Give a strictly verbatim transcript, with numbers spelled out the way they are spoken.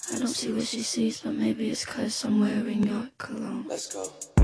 I don't see what she sees, but maybe it's cause I'm wearing your cologne. Let's go.